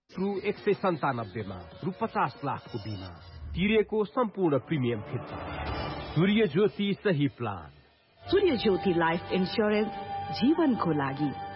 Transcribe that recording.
रु 197 मा रु 50 लाखको बीमा तिरेको सम्पूर्ण प्रिमियम फिर्ता। सूर्य ज्योति सही प्लान। सूर्य ज्योति लाइफ इन्स्योरेन्स जीवनको लागि।